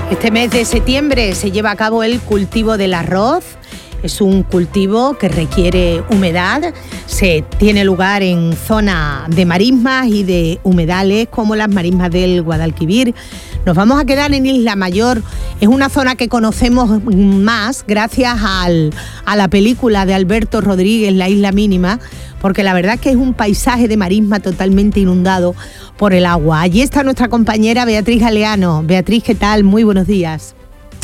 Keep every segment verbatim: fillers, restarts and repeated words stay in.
Este mes de septiembre se lleva a cabo el cultivo del arroz. Es un cultivo que requiere humedad, se tiene lugar en zonas de marismas y de humedales como las marismas del Guadalquivir. Nos vamos a quedar en Isla Mayor, es una zona que conocemos más gracias al, a la película de Alberto Rodríguez, La Isla Mínima, porque la verdad es que es un paisaje de marisma totalmente inundado por el agua. Allí está nuestra compañera Beatriz Galeano. Beatriz, ¿qué tal? Muy buenos días.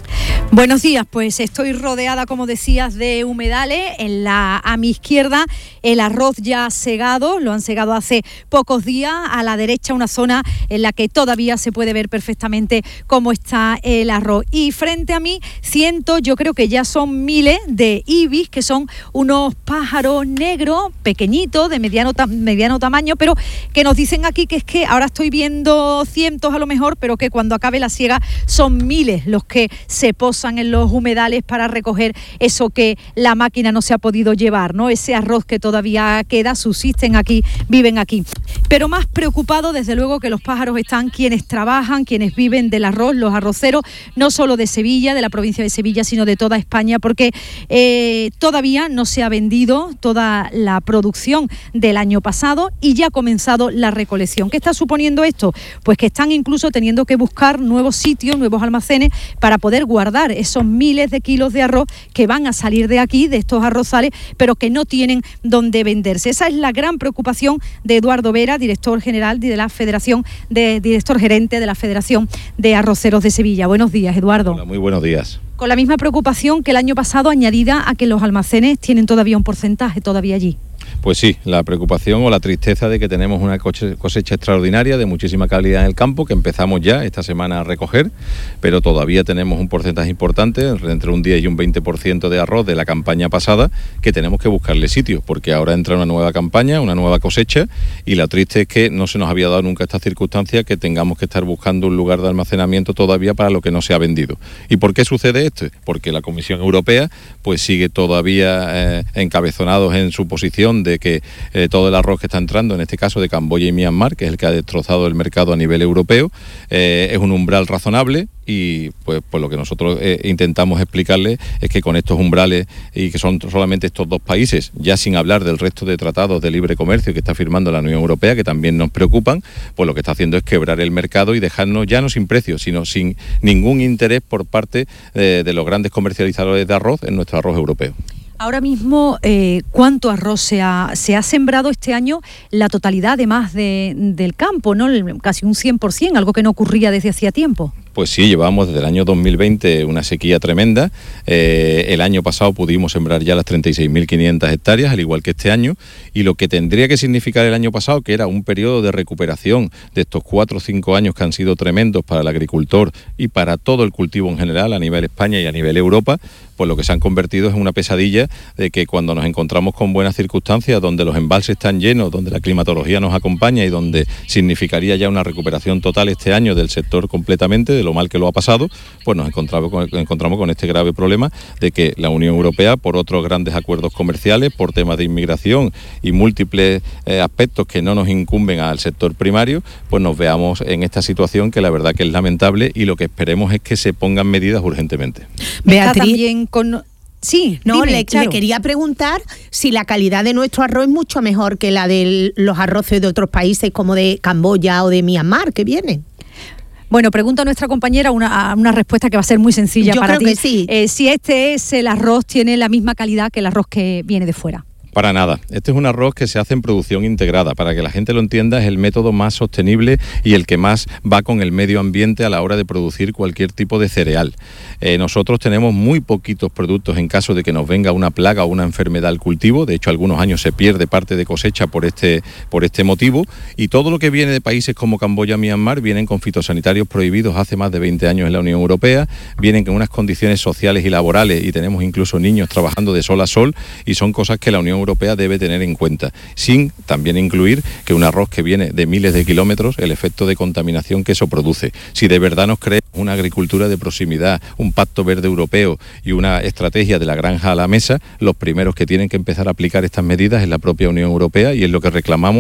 Buenos días, pues estoy rodeada, como decías, de humedales. En la, a mi izquierda el arroz ya segado, lo han segado hace pocos días. A la derecha una zona en la que todavía se puede ver perfectamente cómo está el arroz. Y frente a mí cientos, yo creo que ya son miles de ibis, que son unos pájaros negros, pequeñitos, de mediano, ta- mediano tamaño, pero que nos dicen aquí que es que ahora estoy viendo cientos a lo mejor, pero que cuando acabe la siega son miles los que se posan en los humedales para recoger eso que la máquina no se ha podido llevar, ¿no? Ese arroz que todavía queda, subsisten aquí, viven aquí. Pero más preocupado, desde luego, que los pájaros están quienes trabajan, quienes viven del arroz, los arroceros, no solo de Sevilla, de la provincia de Sevilla, sino de toda España, porque eh, todavía no se ha vendido toda la producción del año pasado y ya ha comenzado la recolección. ¿Qué está suponiendo esto? Pues que están incluso teniendo que buscar nuevos sitios, nuevos almacenes para poder guardar esos miles de kilos de arroz que van a salir de aquí, de estos arrozales, pero que no tienen dónde venderse. Esa es la gran preocupación de Eduardo Vera, director general de la Federación, de, director gerente de la Federación de Arroceros de Sevilla. Buenos días, Eduardo. Hola, muy buenos días. Con la misma preocupación que el año pasado, añadida a que los almacenes tienen todavía un porcentaje todavía allí. Pues sí, la preocupación o la tristeza de que tenemos una cosecha extraordinaria de muchísima calidad en el campo, que empezamos ya esta semana a recoger, pero todavía tenemos un porcentaje importante, entre un diez y un veinte por ciento de arroz de la campaña pasada, que tenemos que buscarle sitio, porque ahora entra una nueva campaña, una nueva cosecha, y lo triste es que no se nos había dado nunca esta circunstancia, que tengamos que estar buscando un lugar de almacenamiento todavía para lo que no se ha vendido. ¿Y por qué sucede esto? Porque la Comisión Europea pues sigue todavía eh, encabezonados en su posición de que eh, todo el arroz que está entrando, en este caso de Camboya y Myanmar, que es el que ha destrozado el mercado a nivel europeo, eh, es un umbral razonable. Y pues, pues lo que nosotros eh, intentamos explicarles es que con estos umbrales, y que son solamente estos dos países, ya sin hablar del resto de tratados de libre comercio que está firmando la Unión Europea, que también nos preocupan, pues lo que está haciendo es quebrar el mercado y dejarnos ya no sin precios, sino sin ningún interés por parte eh, de los grandes comercializadores de arroz en nuestro arroz europeo. Ahora mismo, eh, ¿cuánto arroz se ha, se ha sembrado este año? La totalidad, además de, del campo, ¿no? Casi un cien por ciento, algo que no ocurría desde hacía tiempo. Pues sí, llevamos desde el año dos mil veinte una sequía tremenda. Eh, el año pasado pudimos sembrar ya las treinta y seis mil quinientas hectáreas, al igual que este año, y lo que tendría que significar el año pasado, que era un periodo de recuperación de estos cuatro o cinco años que han sido tremendos para el agricultor y para todo el cultivo en general a nivel España y a nivel Europa, pues lo que se han convertido es una pesadilla de que cuando nos encontramos con buenas circunstancias, donde los embalses están llenos, donde la climatología nos acompaña y donde significaría ya una recuperación total este año del sector completamente, de lo mal que lo ha pasado, pues nos encontramos con, encontramos con este grave problema de que la Unión Europea, por otros grandes acuerdos comerciales, por temas de inmigración y múltiples eh, aspectos que no nos incumben al sector primario, pues nos veamos en esta situación que la verdad que es lamentable, y lo que esperemos es que se pongan medidas urgentemente. Beatriz, también con... Sí, no, dime, le, claro. le quería preguntar si la calidad de nuestro arroz es mucho mejor que la de los arroces de otros países como de Camboya o de Myanmar que vienen. Bueno, pregunta a nuestra compañera una, una respuesta que va a ser muy sencilla Yo para creo ti. que sí. Eh, si este es el arroz, tiene la misma calidad que el arroz que viene de fuera. Para nada. Este es un arroz que se hace en producción integrada. Para que la gente lo entienda, es el método más sostenible y el que más va con el medio ambiente a la hora de producir cualquier tipo de cereal. Eh, nosotros tenemos muy poquitos productos en caso de que nos venga una plaga o una enfermedad al cultivo. De hecho, algunos años se pierde parte de cosecha por este, por este motivo. Y todo lo que viene de países como Camboya, Myanmar, vienen con fitosanitarios prohibidos hace más de veinte años en la Unión Europea. Vienen con unas condiciones sociales y laborales, y tenemos incluso niños trabajando de sol a sol, y son cosas que la Unión Europea debe tener en cuenta, sin también incluir que un arroz que viene de miles de kilómetros, el efecto de contaminación que eso produce. Si de verdad nos creemos una agricultura de proximidad, un pacto verde europeo y una estrategia de la granja a la mesa, los primeros que tienen que empezar a aplicar estas medidas es la propia Unión Europea, y es lo que reclamamos